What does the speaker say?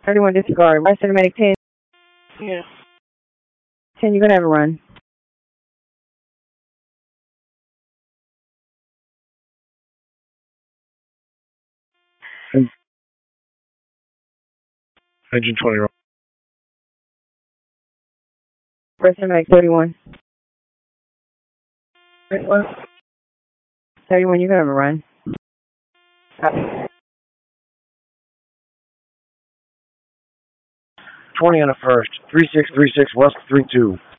31 disregard. West Cinematic 10. Yeah. 10, you're going to have a run. Engine 20. West Cinematic 31. 31. 31, you're going to have a run. 20 on the first. 3636 West 32.